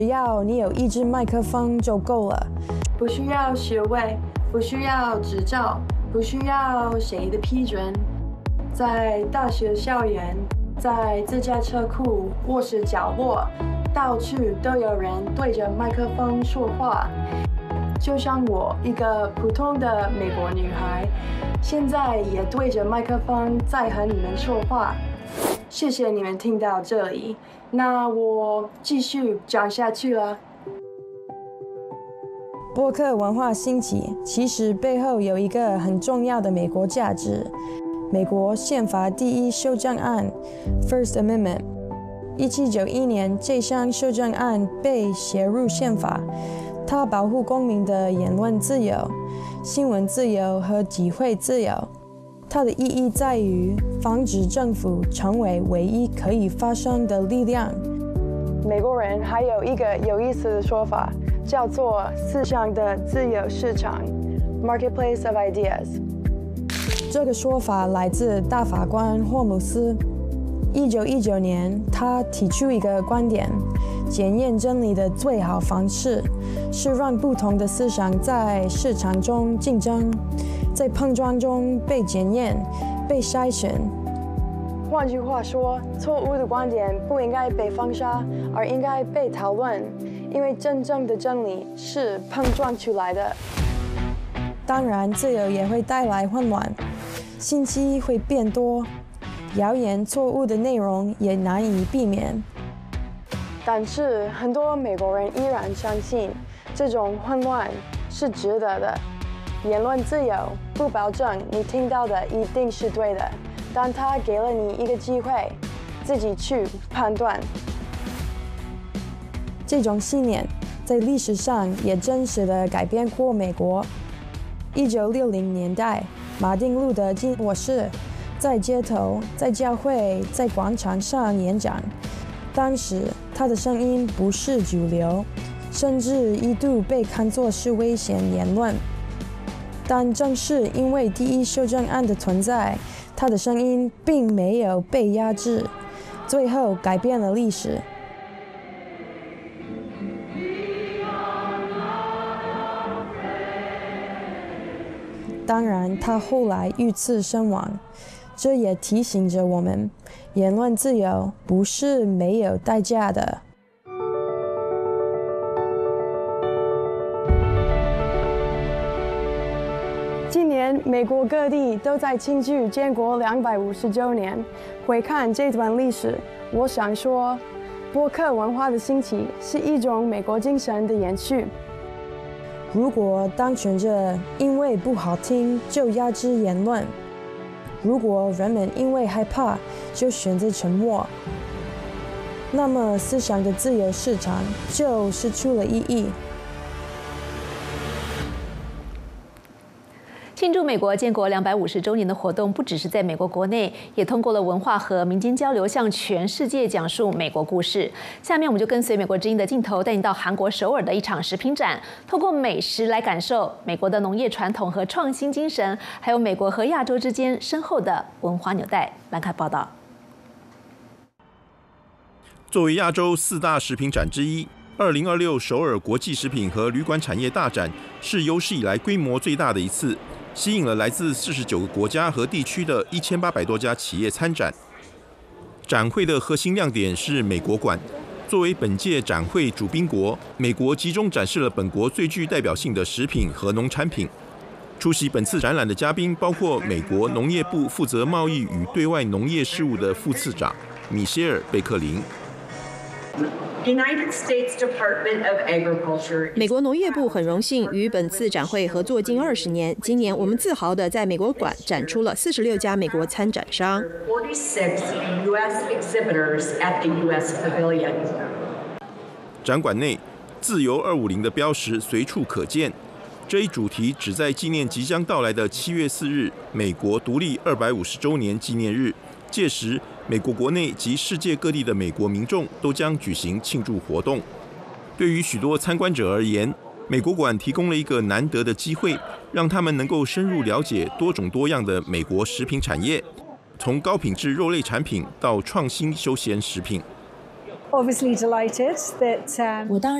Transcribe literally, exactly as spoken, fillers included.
只要你有一支麦克风就够了， 不需要学位，不需要执照，不需要谁的批准。在大学校园，在自家车库、卧室角落，到处都有人对着麦克风说话。就像我，一个普通的美国女孩，现在也对着麦克风在和你们说话。谢谢你们听到这里，那我继续讲下去了。 播客文化兴起，其实背后有一个很重要的美国价值。美国宪法第一修正案 （First Amendment）， 一七九一年这项修正案被写入宪法。它保护公民的言论自由、新闻自由和集会自由。它的意义在于防止政府成为唯一可以发声的力量。美国人还有一个有意思的说法，叫做思想的自由市场 （Marketplace of Ideas）。这个说法来自大法官霍姆斯。一九一九年，他提出一个观点：检验真理的最好方式是让不同的思想在市场中竞争，在碰撞中被检验、被筛选。换句话说，错误的观点不应该被封杀，而应该被讨论，因为真正的真理是碰撞出来的。当然，自由也会带来混乱，信息会变多。谣言、错误的内容也难以避免，但是很多美国人依然相信这种混乱是值得的。言论自由不保证你听到的一定是对的，但它给了你一个机会，自己去判断。这种信念在历史上也真实地改变过美国。一九六零年代，马丁·路德·金博士在街头、在教会、在广场上演讲。当时他的声音不是主流，甚至一度被看作是危险言论。但正是因为第一修正案的存在，他的声音并没有被压制，最后改变了历史。当然，他后来遇刺身亡。这也提醒着我们，言论自由不是没有代价的。今年，美国各地都在庆祝建国两百五十周年。回看这段历史，我想说，播客文化的兴起是一种美国精神的延续。如果单纯着因为不好听就压制言论，如果人们因为害怕就选择沉默，那么思想的自由市场就失去了意义。 庆祝美国建国两百五十周年的活动，不只是在美国国内，也通过了文化和民间交流，向全世界讲述美国故事。下面我们就跟随美国之音的镜头，带你到韩国首尔的一场食品展，透过美食来感受美国的农业传统和创新精神，还有美国和亚洲之间深厚的文化纽带。来看报道。 作为亚洲四大食品展之一，二零二六首尔国际食品和旅馆产业大展是有史以来规模最大的一次，吸引了来自四十九个国家和地区的一千八百多家企业参展。展会的核心亮点是美国馆。作为本届展会主宾国，美国集中展示了本国最具代表性的食品和农产品。出席本次展览的嘉宾包括美国农业部负责贸易与对外农业事务的副次长米歇尔·贝克林。 美国农业部很荣幸与本次展会合作近二十年。今年我们自豪地在美国馆展出了四十六家美国参展商。 展馆内，自由二五零的标识随处可见。这一主题旨在纪念即将到来的七月四日，美国独立二百五十周年纪念日。届时，美国国内及世界各地的美国民众都将举行庆祝活动。对于许多参观者而言，美国馆提供了一个难得的机会，让他们能够深入了解多种多样的美国食品产业，从高品质肉类产品到创新休闲食品。 obviously delighted that. Um, 我当然